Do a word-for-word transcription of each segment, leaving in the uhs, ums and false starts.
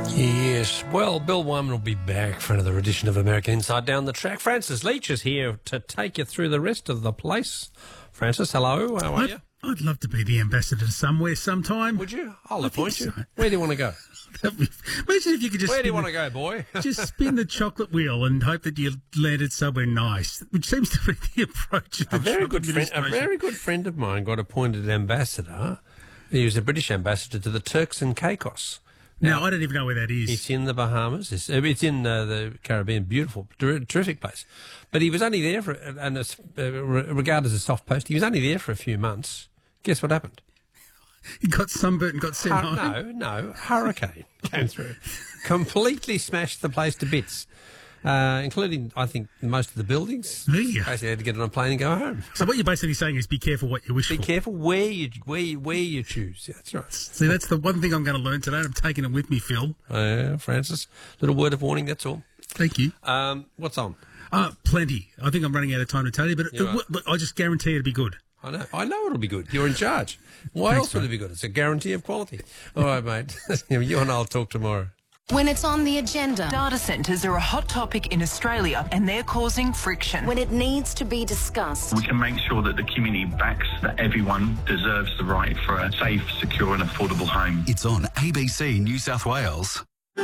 Yes, well, Bill Wyman will be back for another edition of American Inside Down the Track. Francis Leach is here to take you through the rest of the place. Francis, hello, how are I'd, you? I'd love to be the ambassador somewhere sometime. Would you? I'll I appoint think you. so. Where do you want to go? Imagine if you could just Where do you spin want the- to go, boy? just spin the chocolate wheel and hope that you landed somewhere nice, which seems to be the approach of the A very Trump good friend, a administration. very good friend of mine got appointed ambassador. He was a British ambassador to the Turks and Caicos. Now, I don't even know where that is. It's in the Bahamas. It's, it's in uh, the Caribbean. Beautiful, ter- terrific place. But he was only there for, and it's uh, regarded as a soft post, he was only there for a few months. Guess what happened? He got sunburnt and got sent Hur- home. no, no, hurricane came through, completely smashed the place to bits, uh, including, I think, most of the buildings. There you go. Basically, had to get on a plane and go home. So what you're basically saying is be careful what you wish Be for. careful where you where you, where you choose. Yeah, that's right. See, that's the one thing I'm going to learn today. I'm taking it with me, Phil. Uh, Francis, little word of warning. That's all. Thank you. Um, what's on? Uh, plenty. I think I'm running out of time to tell you, but You it, are. w- I just guarantee it'll be good. I know. I know it'll be good. You're in charge. Why Thanks, else would mate. it be good? It's a guarantee of quality. All right, mate. You and I'll talk tomorrow. When it's on the agenda, Data centres are a hot topic in Australia and they're causing friction. when it needs to be discussed, We can make sure that the community backs that everyone deserves the right for a safe, secure and affordable home. It's on A B C New South Wales.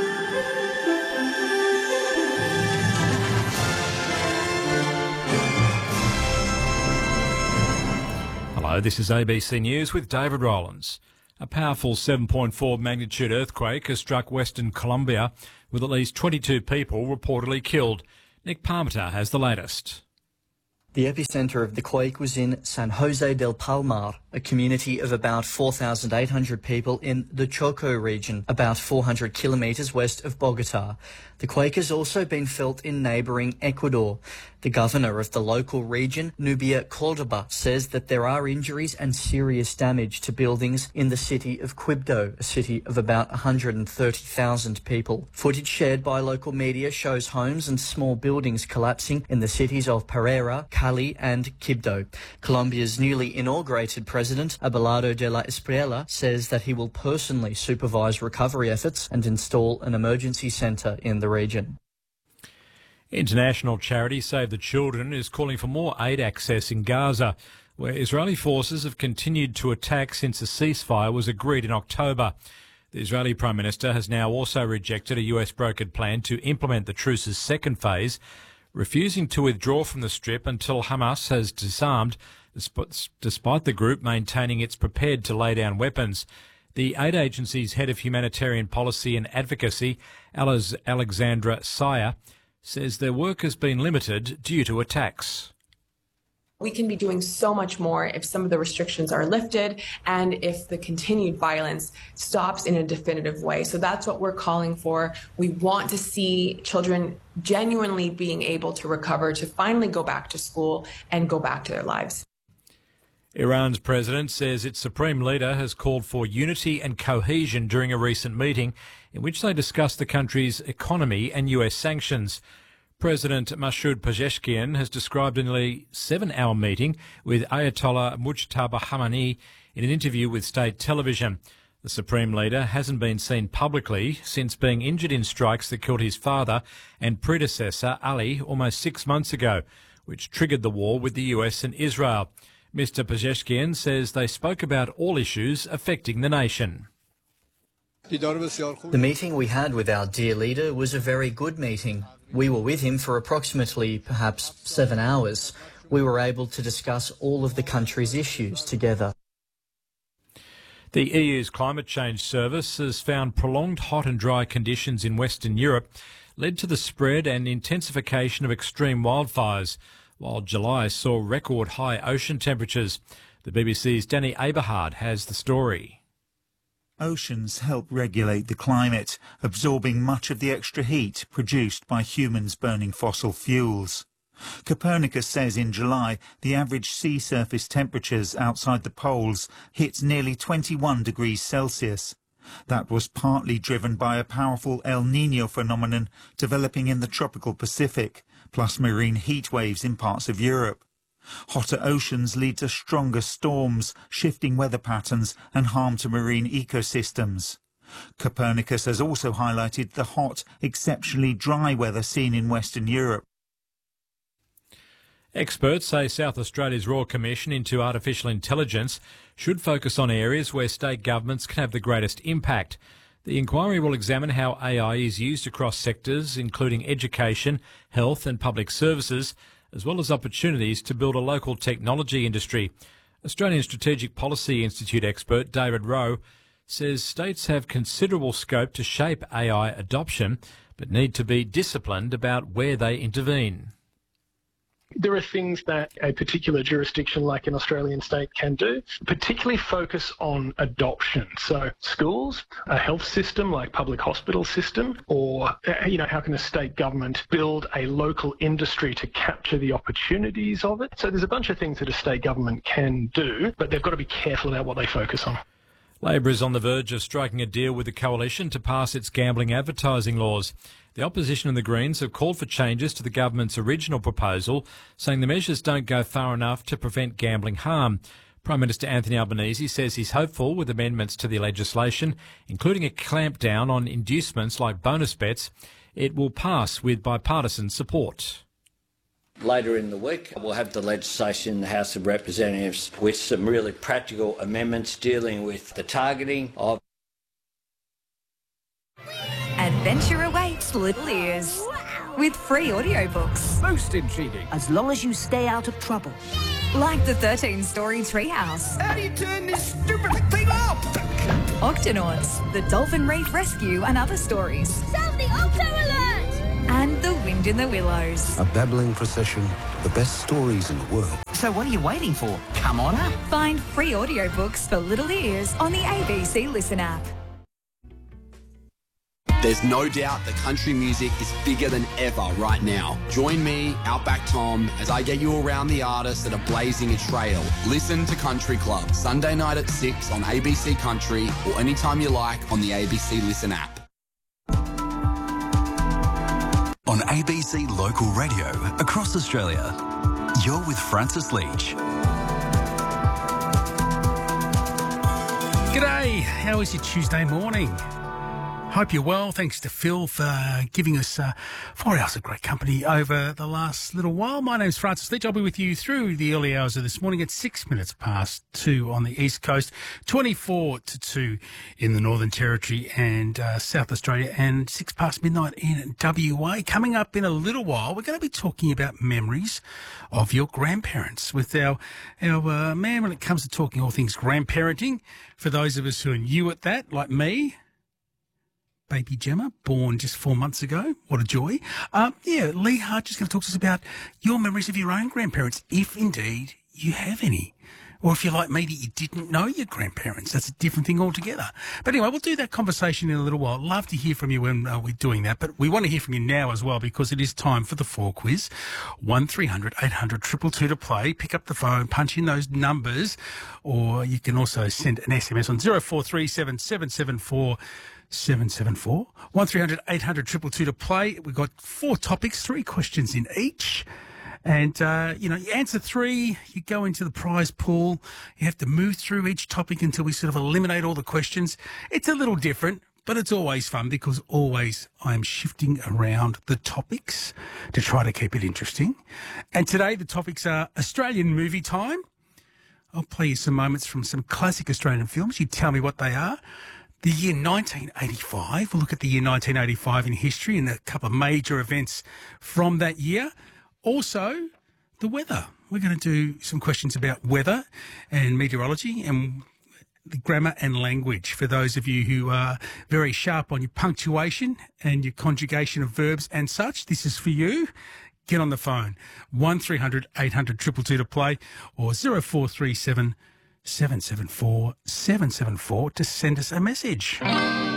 Hello, this is A B C News with David Rowlands. A powerful seven point four magnitude earthquake has struck Western Colombia, with at least twenty-two people reportedly killed. Nick Parmenter has the latest. The epicenter of the quake was in San Jose del Palmar, a community of about four thousand eight hundred people in the Choco region, about four hundred kilometres west of Bogota. The quake has also been felt in neighbouring Ecuador. The governor of the local region, Nubia Cordoba, says that there are injuries and serious damage to buildings in the city of Quibdó, a city of about one hundred thirty thousand people. Footage shared by local media shows homes and small buildings collapsing in the cities of Pereira, Cali and Quibdó. Colombia's newly inaugurated president, Abelardo de la Espriella, says that he will personally supervise recovery efforts and install an emergency centre in the region. International charity Save the Children is calling for more aid access in Gaza, where Israeli forces have continued to attack since a ceasefire was agreed in October. The Israeli Prime Minister has now also rejected a U S brokered plan to implement the truce's second phase, refusing to withdraw from the strip until Hamas has disarmed, despite the group maintaining it's prepared to lay down weapons. The aid agency's head of humanitarian policy and advocacy, Alex- Alexandra Sayer, says their work has been limited due to attacks. We can be doing so much more if some of the restrictions are lifted and if the continued violence stops in a definitive way. So that's what we're calling for. We want to see children genuinely being able to recover, to finally go back to school and go back to their lives. Iran's president says its supreme leader has called for unity and cohesion during a recent meeting in which they discussed the country's economy and U S sanctions. President Masoud Pezeshkian has described a nearly seven-hour meeting with Ayatollah Mujtaba Khamenei in an interview with state television. The supreme leader hasn't been seen publicly since being injured in strikes that killed his father and predecessor Ali almost six months ago, which triggered the war with the U S and Israel. Mister Pezeshkian says they spoke about all issues affecting the nation. The meeting we had with our dear leader was a very good meeting. We were with him for approximately perhaps seven hours. We were able to discuss all of the country's issues together. The E U's Climate Change Service has found prolonged hot and dry conditions in Western Europe led to the spread and intensification of extreme wildfires, while July saw record high ocean temperatures. The B B C's Danny Aberhard has the story. Oceans help regulate the climate, absorbing much of the extra heat produced by humans burning fossil fuels. Copernicus says in July the average sea surface temperatures outside the poles hit nearly twenty-one degrees Celsius. That was partly driven by a powerful El Niño phenomenon developing in the tropical Pacific, plus marine heat waves in parts of Europe. Hotter oceans lead to stronger storms, shifting weather patterns and harm to marine ecosystems. Copernicus has also highlighted the hot, exceptionally dry weather seen in Western Europe. Experts say South Australia's Royal Commission into Artificial Intelligence should focus on areas where state governments can have the greatest impact. The inquiry will examine how A I is used across sectors, including education, health and public services, as well as opportunities to build a local technology industry. Australian Strategic Policy Institute expert David Rowe says states have considerable scope to shape A I adoption, but need to be disciplined about where they intervene. There are things that a particular jurisdiction like an Australian state can do, particularly focus on adoption. So schools, a health system like public hospital system, or, you know, how can a state government build a local industry to capture the opportunities of it? So there's a bunch of things that a state government can do, but they've got to be careful about what they focus on. Labor is on the verge of striking a deal with the Coalition to pass its gambling advertising laws. The opposition and the Greens have called for changes to the government's original proposal, saying the measures don't go far enough to prevent gambling harm. Prime Minister Anthony Albanese says he's hopeful with amendments to the legislation, including a clampdown on inducements like bonus bets. It will pass with bipartisan support. Later in the week, we'll have the legislation in the House of Representatives with some really practical amendments dealing with the targeting of... Adventure awaits little ears with free audiobooks. Most intriguing. As long as you stay out of trouble. Like the thirteen-story Treehouse. How do you turn this stupid thing off? Octonauts, the Dolphin Reef Rescue and other stories. Sound the Octo Alert! And The Wind in the Willows. A babbling procession, the best stories in the world. So what are you waiting for? Come on up. Find free audiobooks for little ears on the A B C Listen app. There's no doubt that country music is bigger than ever right now. Join me, Outback Tom, as I get you around the artists that are blazing a trail. Listen to Country Club, Sunday night at six on A B C Country or anytime you like on the A B C Listen app. On A B C Local Radio across Australia, you're with Francis Leach. G'day, how is your Tuesday morning? Hope you're well. Thanks to Phil for giving us uh, four hours of great company over the last little while. My name's Francis Leach. I'll be with you through the early hours of this morning at six minutes past two on the East Coast, twenty-four to two in the Northern Territory and uh, South Australia, and six past midnight in W A. Coming up in a little while, we're going to be talking about memories of your grandparents with our, our uh, man when it comes to talking all things grandparenting. For those of us who are new at that, like me, baby Gemma, born just four months ago. What a joy. Uh, yeah, Lee Hart is going to talk to us about your memories of your own grandparents, if indeed you have any. Or if you're like me, that you didn't know your grandparents. That's a different thing altogether. But anyway, we'll do that conversation in a little while. Love to hear from you when uh, we're doing that. But we want to hear from you now as well, because it is time for the four quiz. one three hundred eight hundred two two two to play. Pick up the phone, punch in those numbers, or you can also send an S M S on zero four three seven seven seven four seven seven four. one three hundred eight hundred two two two to play. We've got four topics, three questions in each. And, uh, you know, you answer three, you go into the prize pool. You have to move through each topic until we sort of eliminate all the questions. It's a little different, but it's always fun because always I'm shifting around the topics to try to keep it interesting. And today the topics are Australian movie time. I'll play you some moments from some classic Australian films. You tell me what they are. The year nineteen eighty-five. We'll look at the year nineteen eighty-five in history and a couple of major events from that year. Also, the weather. We're going to do some questions about weather and meteorology and the grammar and language for those of you who are very sharp on your punctuation and your conjugation of verbs and such. This is for you. Get on the phone. one three hundred eight hundred two two two to play, or zero four three seven seven seven four seven seven four to send us a message.